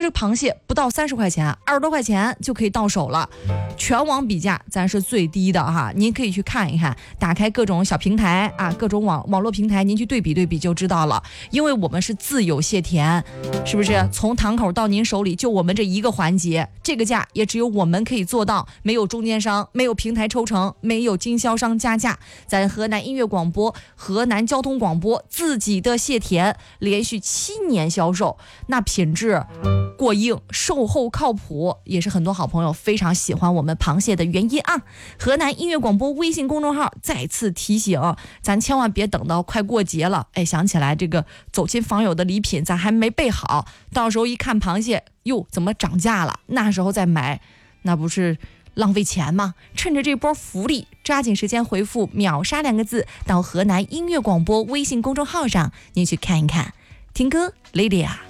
这个螃蟹不到30块钱，20多块钱就可以到手了，全网比价咱是最低的哈。您可以去看一看，打开各种小平台啊，各种网络平台，您去对比对比就知道了。因为我们是自有蟹田，是不是？从塘口到您手里，就我们这一个环节，这个价也只有我们可以做到，没有中间商，没有平台抽成，没有经销商加价。咱河南音乐广播、河南交通广播自己的蟹田，连续7年销售，那品质过硬，售后靠谱，也是很多好朋友非常喜欢我们螃蟹的原因啊。河南音乐广播微信公众号再次提醒，咱千万别等到快过节了，想起来这个走亲访友的礼品咱还没备好，到时候一看螃蟹哟怎么涨价了，那时候再买那不是浪费钱吗？趁着这波福利，抓紧时间回复秒杀2个字到河南音乐广播微信公众号上，您去看一看。听歌 Lydia。